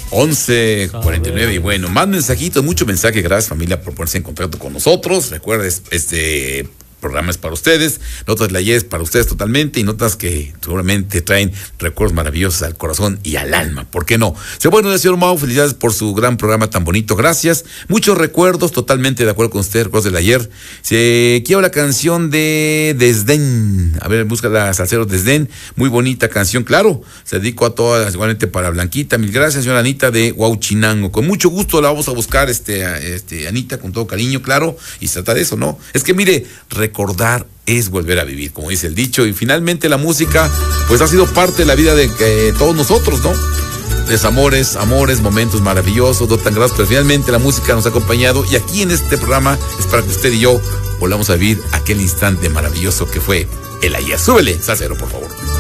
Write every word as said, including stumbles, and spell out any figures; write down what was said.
once cuarenta y nueve. Y bueno, más mensajitos, mucho mensaje. Gracias, familia, por ponerse en contacto con nosotros. Recuerda, este programa es para ustedes, notas de la ayer es para ustedes totalmente, y notas que seguramente traen recuerdos maravillosos al corazón y al alma. ¿Por qué no? Se bueno, señor Mau, felicidades por su gran programa tan bonito, gracias. Muchos recuerdos, totalmente de acuerdo con usted, recuerdos del ayer. Se quiero la canción de Desdén. A ver, busca la Salsero Desdén, muy bonita canción, claro. Se dedico a todas, igualmente para Blanquita. Mil gracias, señora Anita de Huauchinango. Con mucho gusto la vamos a buscar, este, este, Anita, con todo cariño, claro. Y se trata de eso, ¿no? Es que mire, recordar es volver a vivir, como dice el dicho, y finalmente la música pues ha sido parte de la vida de eh, todos nosotros, ¿no? Desamores, amores, momentos maravillosos, no tan gratos, pero finalmente la música nos ha acompañado, y aquí en este programa es para que usted y yo volvamos a vivir aquel instante maravilloso que fue el ayer. Súbele, Salsero, por favor.